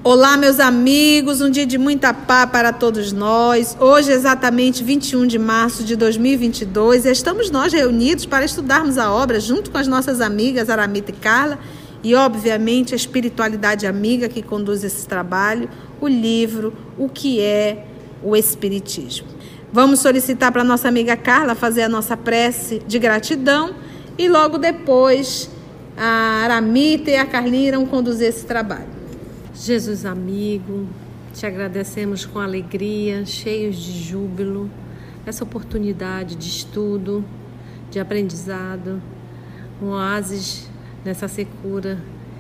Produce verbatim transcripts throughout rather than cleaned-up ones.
Olá, meus amigos, um dia de muita paz para todos nós. Hoje, exatamente vinte e um de março de dois mil e vinte e dois, estamos nós reunidos para estudarmos a obra junto com as nossas amigas Aramita e Carla e, obviamente, a espiritualidade amiga que conduz esse trabalho, o livro O que é o Espiritismo. Vamos solicitar para a nossa amiga Carla fazer a nossa prece de gratidão e logo depois a Aramita e a Carlinha irão conduzir esse trabalho. Jesus amigo, te agradecemos com alegria, cheios de júbilo, essa oportunidade de estudo, de aprendizado, um oásis nessa secura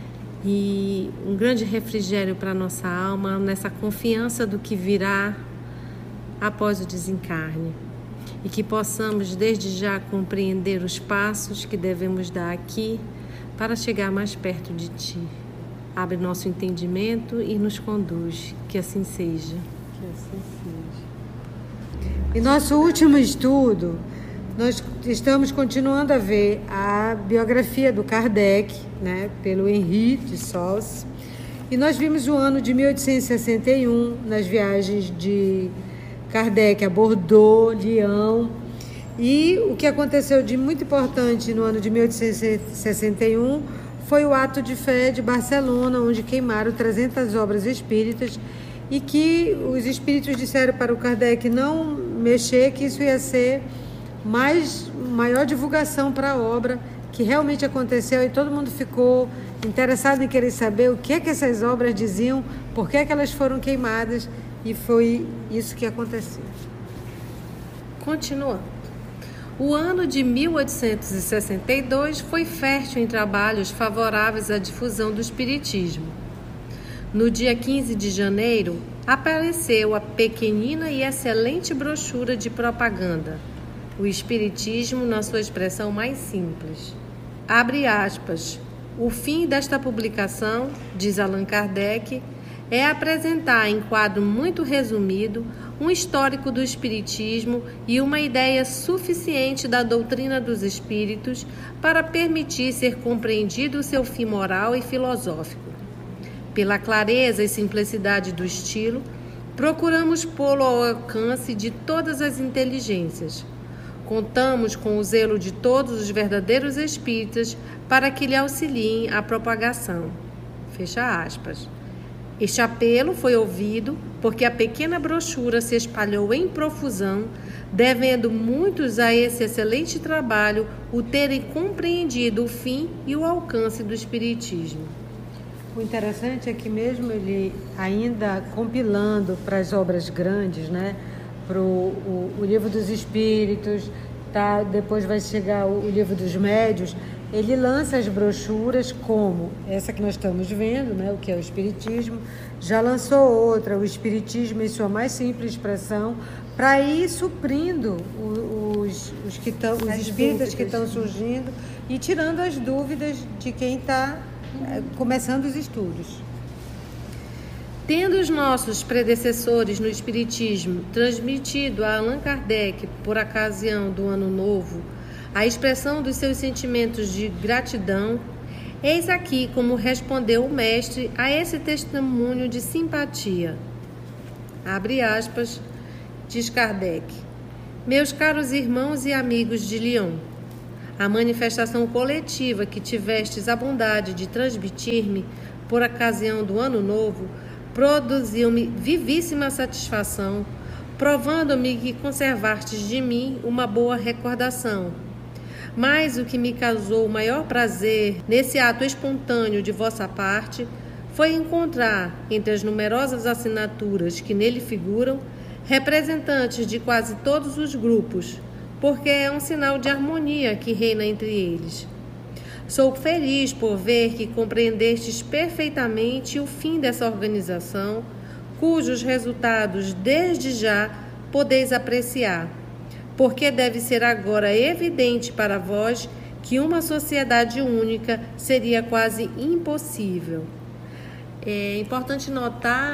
e um grande refrigério para a nossa alma, nessa confiança do que virá após o desencarne. E que possamos desde já compreender os passos que devemos dar aqui para chegar mais perto de Ti. Abre nosso entendimento e nos conduz. Que assim seja. Que assim seja. Em nosso último estudo, nós estamos continuando a ver a biografia do Kardec, né, pelo Henri de Sauce. E nós vimos o ano de mil oitocentos e sessenta e um, nas viagens de Kardec a Bordeaux, Lyon. E o que aconteceu de muito importante no ano de mil oitocentos e sessenta e um foi o ato de fé de Barcelona, onde queimaram trezentas obras espíritas e que os espíritos disseram para o Kardec não mexer, que isso ia ser mais, maior divulgação para a obra, que realmente aconteceu e todo mundo ficou interessado em querer saber o que é que essas obras diziam, por que é que elas foram queimadas, e foi isso que aconteceu. Continuando. O ano de mil oitocentos e sessenta e dois foi fértil em trabalhos favoráveis à difusão do Espiritismo. No dia quinze de janeiro, apareceu a pequenina e excelente brochura de propaganda, O Espiritismo na sua expressão mais simples. Abre aspas. O fim desta publicação, diz Allan Kardec, é apresentar em quadro muito resumido um histórico do Espiritismo e uma ideia suficiente da doutrina dos Espíritos para permitir ser compreendido o seu fim moral e filosófico. Pela clareza e simplicidade do estilo, procuramos pô-lo ao alcance de todas as inteligências. Contamos com o zelo de todos os verdadeiros espíritas para que lhe auxiliem a propagação. Fecha aspas. Este apelo foi ouvido porque a pequena brochura se espalhou em profusão, devendo muitos a esse excelente trabalho o terem compreendido o fim e o alcance do Espiritismo. O interessante é que mesmo ele ainda compilando para as obras grandes, né, para o, o, o Livro dos Espíritos, tá, depois vai chegar o, o Livro dos Médios, ele lança as brochuras como essa que nós estamos vendo, né, o que é o Espiritismo, já lançou outra, o Espiritismo em sua mais simples expressão, para ir suprindo os, os, que tão, os espíritas que estão surgindo e tirando as dúvidas de quem está é, começando os estudos. Tendo os nossos predecessores no Espiritismo transmitido a Allan Kardec, por ocasião do Ano Novo, a expressão dos seus sentimentos de gratidão, eis aqui como respondeu o mestre a esse testemunho de simpatia. Abre aspas, diz Kardec. Meus caros irmãos e amigos de Lyon, a manifestação coletiva que tivestes a bondade de transmitir-me por ocasião do Ano Novo produziu-me vivíssima satisfação, provando-me que conservastes de mim uma boa recordação. Mas o que me causou o maior prazer nesse ato espontâneo de vossa parte foi encontrar, entre as numerosas assinaturas que nele figuram, representantes de quase todos os grupos, porque é um sinal de harmonia que reina entre eles. Sou feliz por ver que compreendestes perfeitamente o fim dessa organização, cujos resultados desde já podeis apreciar, porque deve ser agora evidente para vós que uma sociedade única seria quase impossível. É importante notar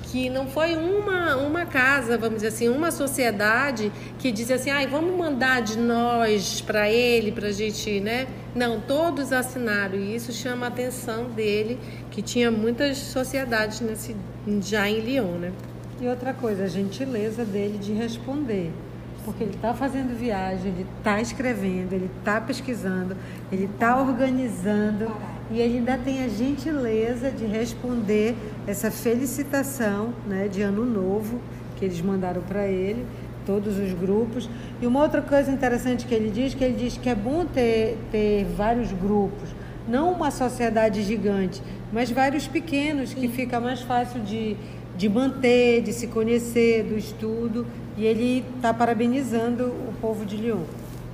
que não foi uma, uma casa, vamos dizer assim, uma sociedade que dizia assim, ah, vamos mandar de nós para ele, para a gente, né? Não, todos assinaram, e isso chama a atenção dele, que tinha muitas sociedades nesse, já em Lyon, né? E outra coisa, a gentileza dele de responder, porque ele está fazendo viagem, ele está escrevendo, ele está pesquisando, ele está organizando, e ele ainda tem a gentileza de responder essa felicitação, né, de Ano Novo que eles mandaram para ele, todos os grupos. E uma outra coisa interessante que ele diz, que ele diz que é bom ter, ter vários grupos, não uma sociedade gigante, mas vários pequenos, que fica mais fácil de, de manter, de se conhecer, do estudo. E ele está parabenizando o povo de Lyon.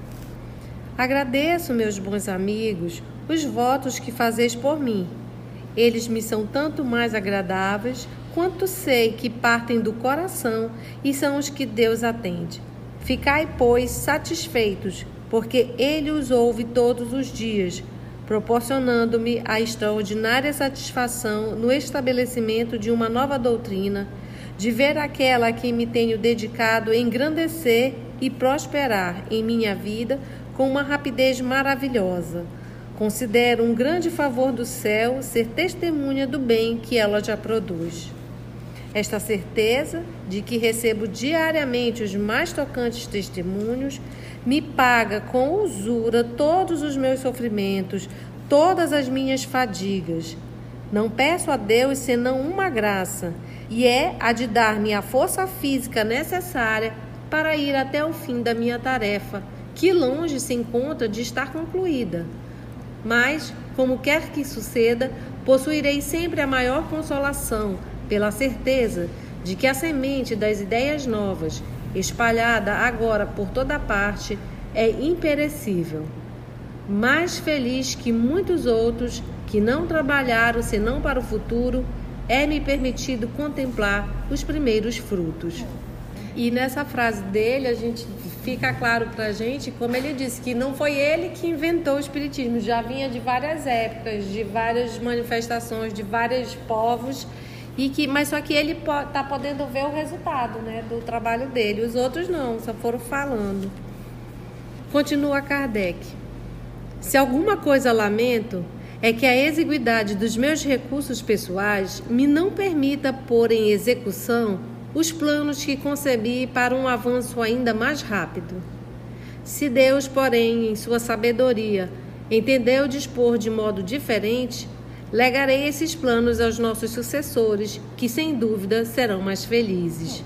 Agradeço, meus bons amigos, os votos que fazeis por mim. Eles me são tanto mais agradáveis, quanto sei que partem do coração e são os que Deus atende. Ficai, pois, satisfeitos, porque Ele os ouve todos os dias, proporcionando-me a extraordinária satisfação no estabelecimento de uma nova doutrina, de ver aquela a quem me tenho dedicado engrandecer e prosperar em minha vida com uma rapidez maravilhosa. Considero um grande favor do céu ser testemunha do bem que ela já produz. Esta certeza de que recebo diariamente os mais tocantes testemunhos me paga com usura todos os meus sofrimentos, todas as minhas fadigas. Não peço a Deus senão uma graça, e é a de dar-me a força física necessária para ir até o fim da minha tarefa, que longe se encontra de estar concluída. Mas, como quer que suceda, possuirei sempre a maior consolação, pela certeza de que a semente das ideias novas, espalhada agora por toda parte, é imperecível. Mais feliz que muitos outros que não trabalharam senão para o futuro, é-me permitido contemplar os primeiros frutos. E nessa frase dele, a gente fica claro para a gente, como ele disse, que não foi ele que inventou o espiritismo, já vinha de várias épocas, de várias manifestações, de vários povos, e que, mas só que ele está podendo ver o resultado, né, do trabalho dele. Os outros não, só foram falando. Continua Kardec. Se alguma coisa lamento, é que a exiguidade dos meus recursos pessoais me não permita pôr em execução os planos que concebi para um avanço ainda mais rápido. Se Deus, porém, em sua sabedoria, entendeu dispor de modo diferente, legarei esses planos aos nossos sucessores, que sem dúvida serão mais felizes.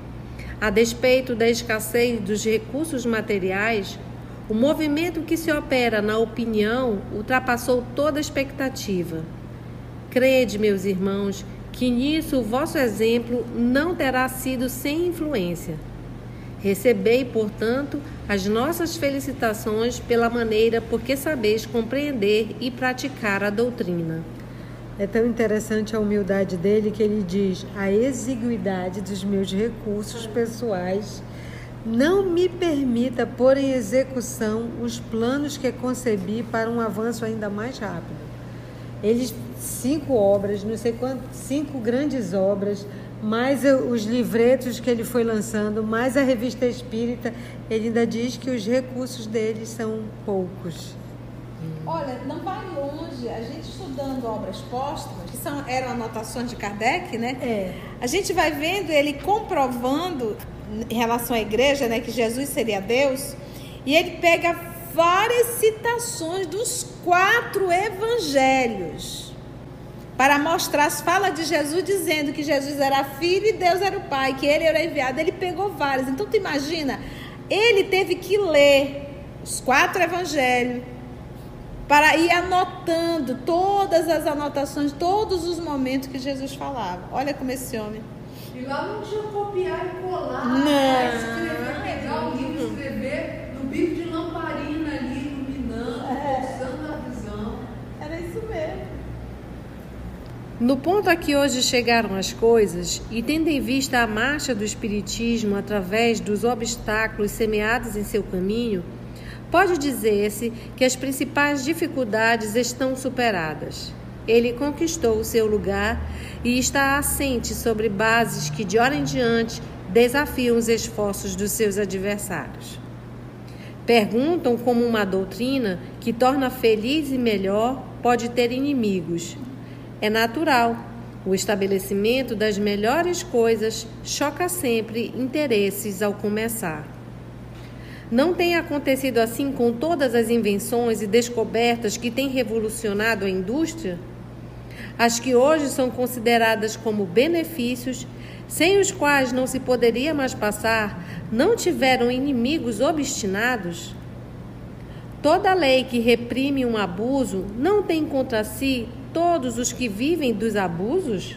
A despeito da escassez dos recursos materiais, o movimento que se opera na opinião ultrapassou toda expectativa. Crede, meus irmãos, que nisso o vosso exemplo não terá sido sem influência. Recebei, portanto, as nossas felicitações pela maneira por que sabeis compreender e praticar a doutrina. É tão interessante a humildade dele que ele diz: a exiguidade dos meus recursos pessoais não me permita pôr em execução os planos que concebi para um avanço ainda mais rápido. Eles, cinco obras, não sei quantas, cinco grandes obras, mais os livretos que ele foi lançando, mais a revista espírita, ele ainda diz que os recursos deles são poucos. Olha, não vai longe, a gente estudando obras póstumas, que são, eram anotações de Kardec, né? É. A gente vai vendo ele comprovando em relação à igreja, né, que Jesus seria Deus, e ele pega várias citações dos quatro evangelhos para mostrar, fala de Jesus dizendo que Jesus era filho e Deus era o pai, que ele era enviado. Ele pegou várias. Então tu imagina, ele teve que ler os quatro evangelhos para ir anotando todas as anotações, todos os momentos que Jesus falava. Olha como esse homem. E lá não tinha copiar e colar. Não. Escrever, pegar o livro, escrever no bico de lamparina ali, iluminando, forçando a visão. Era isso mesmo. No ponto a que hoje chegaram as coisas, e tendo em vista a marcha do Espiritismo através dos obstáculos semeados em seu caminho, pode dizer-se que as principais dificuldades estão superadas. ele conquistou o seu lugar e está assente sobre bases que, de hora em diante, desafiam os esforços dos seus adversários. Perguntam como uma doutrina que torna feliz e melhor pode ter inimigos. É natural. O estabelecimento das melhores coisas choca sempre interesses ao começar. Não tem acontecido assim com todas as invenções e descobertas que têm revolucionado a indústria? As que hoje são consideradas como benefícios, sem os quais não se poderia mais passar, não tiveram inimigos obstinados? Toda lei que reprime um abuso não tem contra si todos os que vivem dos abusos?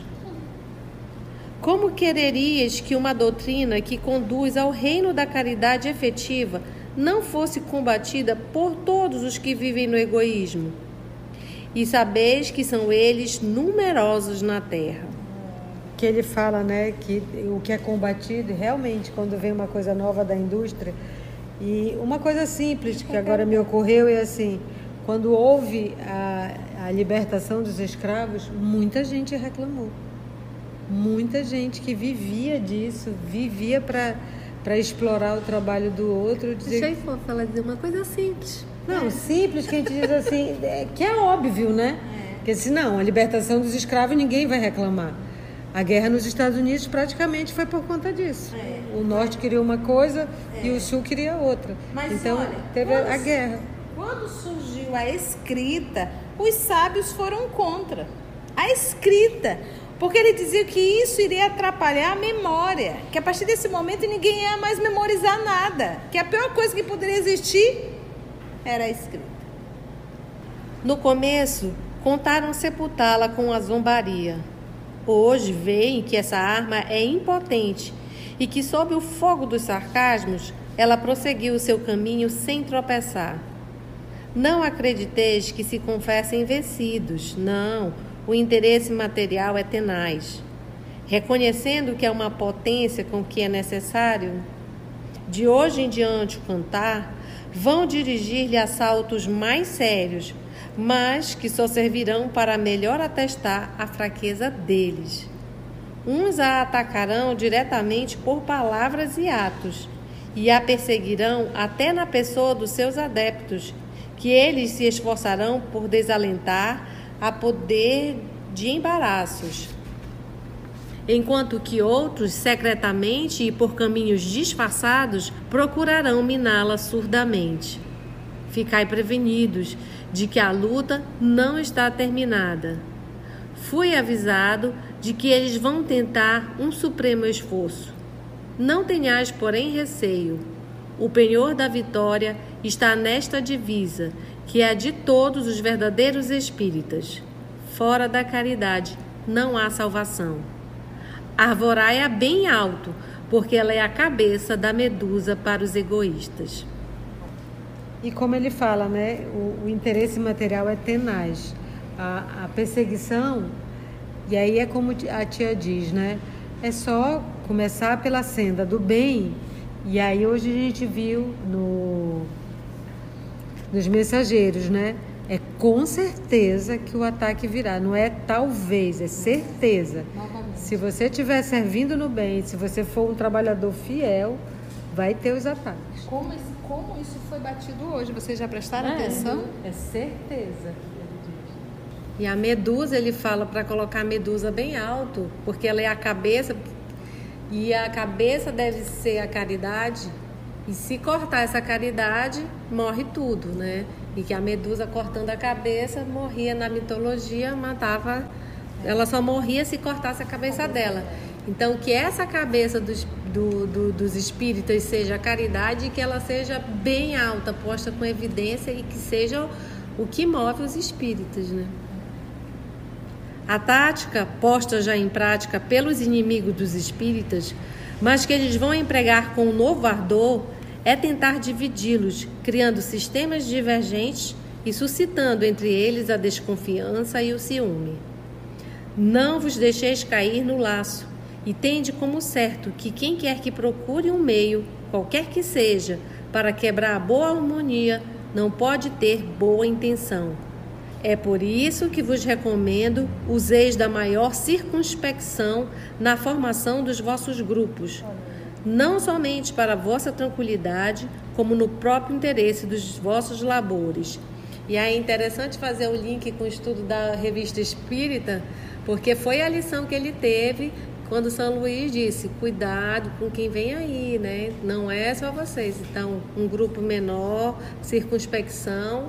Como quererias que uma doutrina que conduz ao reino da caridade efetiva não fosse combatida por todos os que vivem no egoísmo? E sabeis que são eles numerosos na terra. Que ele fala, né, que o que é combatido realmente quando vem uma coisa nova da indústria. E uma coisa simples que agora me ocorreu é assim, quando houve a, a libertação dos escravos, muita gente reclamou. Muita gente que vivia disso, vivia para para explorar o trabalho do outro. Dizer... Deixa eu falar dizer uma coisa simples. Não, simples que a gente diz assim, é, que é óbvio, né? É. Porque se não, a libertação dos escravos ninguém vai reclamar. A guerra nos Estados Unidos praticamente foi por conta disso. É. O norte queria uma coisa é. e o sul queria outra. Mas então olha, teve quando, a guerra. Quando surgiu a escrita, os sábios foram contra. A escrita. Porque ele dizia que isso iria atrapalhar a memória. Que a partir desse momento ninguém ia mais memorizar nada. Que a pior coisa que poderia existir era a escrita. No começo, contaram sepultá-la com a zombaria. Hoje veem que essa arma é impotente e que, sob o fogo dos sarcasmos, ela prosseguiu o seu caminho sem tropeçar. Não acrediteis que se confessem vencidos, não, o interesse material é tenaz. Reconhecendo que é uma potência com que é necessário, de hoje em diante, cantar, vão dirigir-lhe assaltos mais sérios, mas que só servirão para melhor atestar a fraqueza deles. Uns a atacarão diretamente por palavras e atos, e a perseguirão até na pessoa dos seus adeptos, que eles se esforçarão por desalentar a poder de embaraços, enquanto que outros, secretamente e por caminhos disfarçados, procurarão miná-la surdamente. Ficai prevenidos de que a luta não está terminada. Fui avisado de que eles vão tentar um supremo esforço. Não tenhais, porém, receio. O penhor da vitória está nesta divisa, que é a de todos os verdadeiros espíritas. Fora da caridade não há salvação. Arvorai-a bem alto, porque ela é a cabeça da medusa para os egoístas. E como ele fala, né, o, o interesse material é tenaz. A, a perseguição, e aí é como a tia diz, né, é só começar pela senda do bem. E aí hoje a gente viu no, nos mensageiros, né, é com certeza que o ataque virá. Não é talvez, é certeza. Se você estiver servindo no bem, se você for um trabalhador fiel, vai ter os ataques. Como isso, como isso foi batido hoje? Vocês já prestaram é, atenção? É certeza. E a medusa, ele fala para colocar a medusa bem alto, porque ela é a cabeça, e a cabeça deve ser a caridade, e se cortar essa caridade, morre tudo, né? E que a medusa, cortando a cabeça, morria na mitologia, matava, ela só morria se cortasse a cabeça dela. Então, que essa cabeça dos, do, do, dos espíritas seja a caridade e que ela seja bem alta, posta com evidência e que seja o que move os espíritas, né? A tática, posta já em prática pelos inimigos dos espíritas, mas que eles vão empregar com um novo ardor, é tentar dividi-los, criando sistemas divergentes e suscitando entre eles a desconfiança e o ciúme. Não vos deixeis cair no laço, e tende como certo que quem quer que procure um meio, qualquer que seja, para quebrar a boa harmonia, não pode ter boa intenção. É por isso que vos recomendo useis da maior circunspecção na formação dos vossos grupos, não somente para a vossa tranquilidade, como no próprio interesse dos vossos labores. E aí é interessante fazer o link com o estudo da Revista Espírita, porque foi a lição que ele teve quando São Luís disse, cuidado com quem vem aí, né? Não é só vocês. Então, um grupo menor, circunspecção.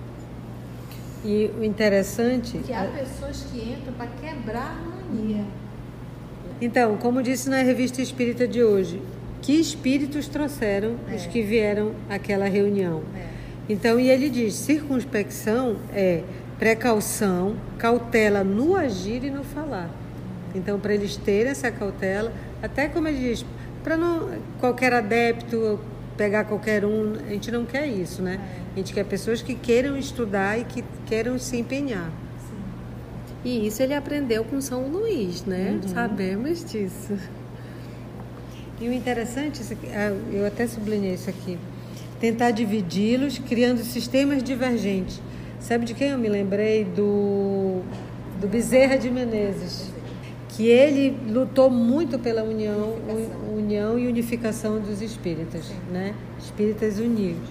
E o interessante... Que há pessoas que entram para quebrar a harmonia. Então, como disse na Revista Espírita de hoje, que espíritos trouxeram é. os que vieram àquela reunião? É. Então, e ele diz, circunspecção é precaução, cautela no agir e no falar. Então, para eles terem essa cautela, até como ele diz, para não qualquer adepto pegar qualquer um, a gente não quer isso, né? A gente quer pessoas que queiram estudar e que queiram se empenhar. Sim. E isso ele aprendeu com São Luís, né? Uhum. Sabemos disso. E o interessante, eu até sublinhei isso aqui, tentar dividi-los, criando sistemas divergentes. Sabe de quem eu me lembrei? Do, do Bezerra de Menezes, que ele lutou muito pela união, unificação. união e unificação dos espíritas, né? Espíritas unidos.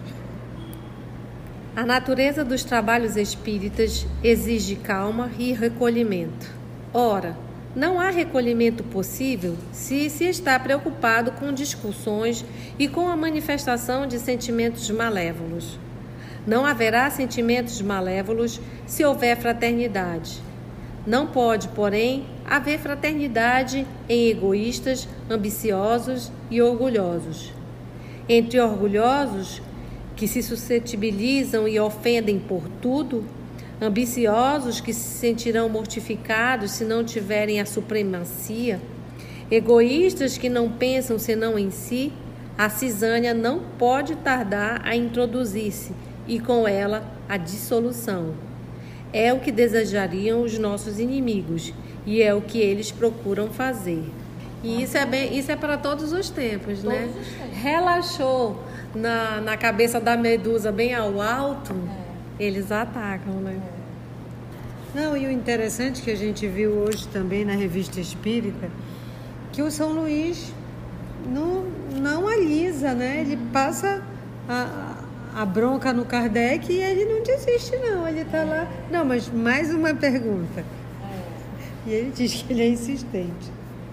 A natureza dos trabalhos espíritas exige calma e recolhimento. Ora, não há recolhimento possível se se está preocupado com discussões e com a manifestação de sentimentos malévolos. Não haverá sentimentos malévolos se houver fraternidade. Não pode, porém, haver fraternidade em egoístas, ambiciosos e orgulhosos. Entre orgulhosos, que se suscetibilizam e ofendem por tudo, ambiciosos que se sentirão mortificados se não tiverem a supremacia, egoístas que não pensam senão em si, a cisânia não pode tardar a introduzir-se e com ela a dissolução. É o que desejariam os nossos inimigos e é o que eles procuram fazer. E isso é, bem, isso é para todos os tempos, todos né? Os tempos. Relaxou na, na cabeça da medusa bem ao alto, é. Eles atacam, né? É. Não, e o interessante que a gente viu hoje também na Revista Espírita, que o São Luís não, não alisa, né? Ele passa a, a bronca no Kardec e ele não desiste, não. Ele está lá. Não, mas mais uma pergunta. E ele diz que ele é insistente.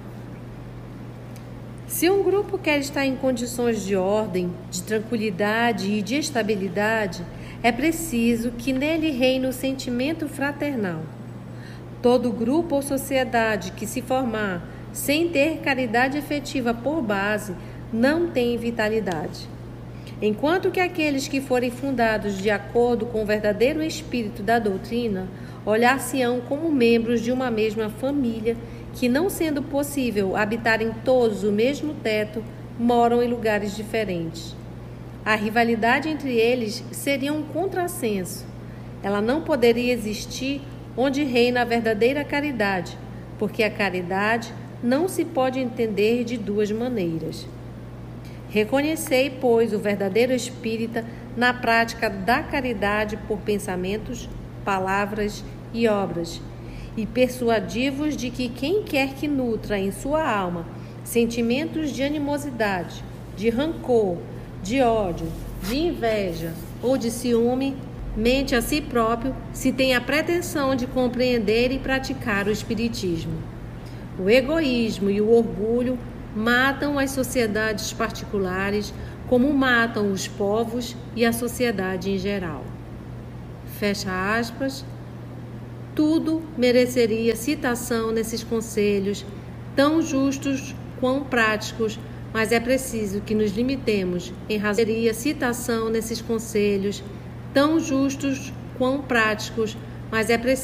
Se um grupo quer estar em condições de ordem, de tranquilidade e de estabilidade, é preciso que nele reine o sentimento fraternal. Todo grupo ou sociedade que se formar sem ter caridade efetiva por base não tem vitalidade. Enquanto que aqueles que forem fundados de acordo com o verdadeiro espírito da doutrina olhar-se-ão como membros de uma mesma família que, não sendo possível habitarem todos o mesmo teto, moram em lugares diferentes. A rivalidade entre eles seria um contrassenso. Ela não poderia existir onde reina a verdadeira caridade, porque a caridade não se pode entender de duas maneiras. Reconhecei, pois, o verdadeiro espírita na prática da caridade por pensamentos, palavras e obras, e persuadi-vos de que quem quer que nutra em sua alma sentimentos de animosidade, de rancor, de ódio, de inveja ou de ciúme, mente a si próprio se tem a pretensão de compreender e praticar o espiritismo. O egoísmo e o orgulho matam as sociedades particulares como matam os povos e a sociedade em geral. Fecha aspas. Tudo mereceria citação nesses conselhos, tão justos quão práticos, mas é preciso que nos limitemos em razão de citação nesses conselhos, tão justos quão práticos, mas é preciso